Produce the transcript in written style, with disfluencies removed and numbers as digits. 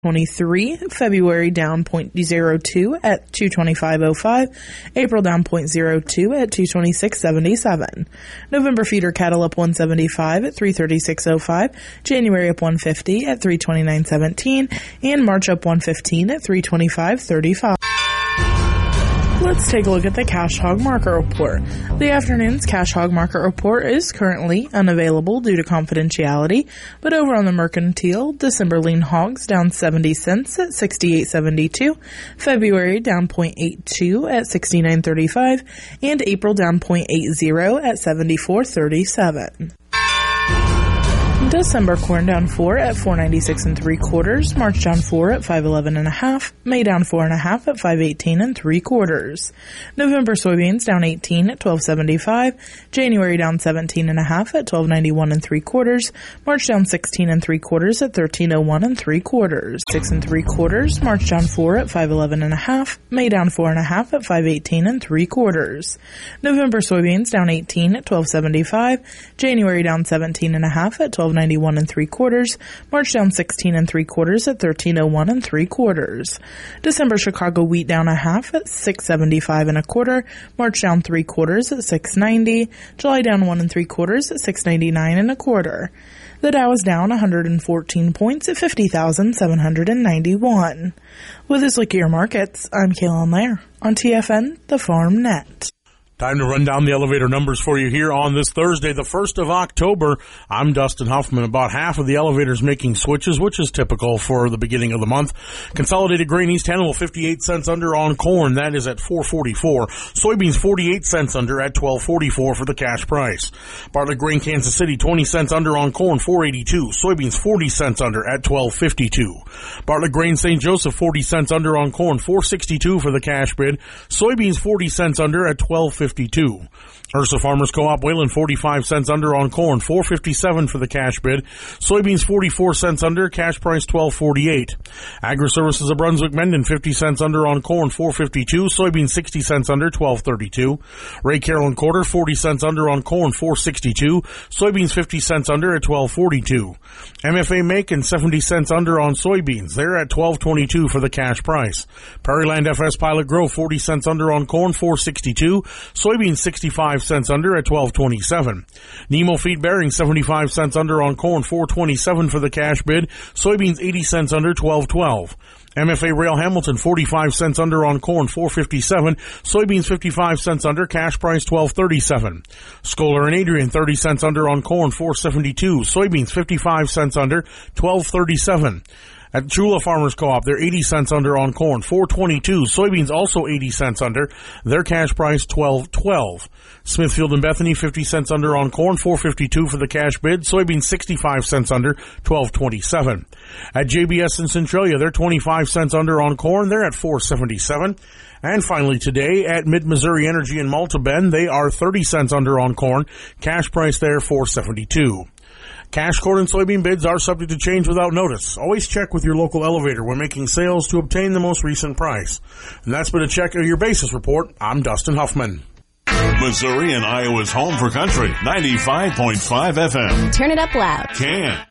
23, February down 0.02 at 225.05, April down 0.02 at 226.77. November feeder cattle up 175 at 336.05, January up 150 at 329.17, and March up 115 at 325.35. Let's take a look at the Cash Hog Market Report. The afternoon's Cash Hog Market Report is currently unavailable due to confidentiality, but over on the Mercantile, December lean hogs down 70 cents at 68.72, February down 0.82 at 69.35, and April down 0.80 at 74.37. December corn down 4 at 4.96 3/4, March down 4 at 5.11 1/2, May down 4 1/2 at 5.18 3/4. November soybeans down 18 at 12.75, January down 17 1/2 at 12.91 3/4, March down 16 3/4 at 13.01 3/4. 6 3/4, March down 4 at 5.11 1/2, May down 4 1/2 at 5.18 3/4. November soybeans down 18 at 12.75, January down 17 1/2 at 12.91 3/4, March down 16 3/4 at 13.01 3/4. December Chicago wheat down 1/2 at 6.75 1/4, March down 3/4 at 6.90, July down 1 3/4 at 6.99 1/4. The Dow is down 114 points at 50,791. With this look at your markets, I'm Kaylin Lair on TFN, the Farm Net. Time to run down the elevator numbers for you here on this Thursday, the 1st of October. I'm Dustin Huffman. About half of the elevators making switches, which is typical for the beginning of the month. Consolidated Grain East Hannibal 58 cents under on corn. That is at $4.44. Soybeans 48 cents under at $12.44 for the cash price. Bartlett Grain Kansas City 20 cents under on corn, $4.82. Soybeans 40 cents under at $12.52. Bartlett Grain St. Joseph 40 cents under on corn, $4.62 for the cash bid. Soybeans 40 cents under at $12.52. Ursa Farmers Co-op Wayland 45 cents under on corn, $4.57 for the cash bid. Soybeans 44 cents under, cash price $12.48. Agri-Services of Brunswick Mendon 50 cents under on corn, $4.52. Soybeans 60 cents under, $12.32. Ray Carroll Quarter 40 cents under on corn, $4.62. Soybeans 50 cents under at $12.42. MFA Macon 70 cents under on soybeans. They're at $12.22 for the cash price. Prairieland FS Pilot Grove 40 cents under on corn, $4.62. Soybeans 65 cents under at $12.27. Nemo Feed Bearing 75 cents under on corn, $4.27 for the cash bid. Soybeans 80 cents under, $12.12. MFA Rail Hamilton 45 cents under on corn, $4.57. Soybeans 55 cents under, cash price $12.37. Scholar and Adrian 30 cents under on corn, $4.72. Soybeans 55 cents under, $12.37. At Chula Farmers Co-op, they're 80 cents under on corn, $4.22. Soybeans also 80 cents under. Their cash price $12.12. Smithfield and Bethany 50 cents under on corn, $4.52 for the cash bid. Soybeans 65 cents under, $12.27. At JBS in Centralia, they're 25 cents under on corn. They're at $4.77. And finally today at Mid-Missouri Energy in Malta Bend, they are 30 cents under on corn. Cash price there $4.72. Cash corn and soybean bids are subject to change without notice. Always check with your local elevator when making sales to obtain the most recent price. And that's been a check of your basis report. I'm Dustin Huffman. Missouri and Iowa's home for country, 95.5 FM. Turn it up loud. Can.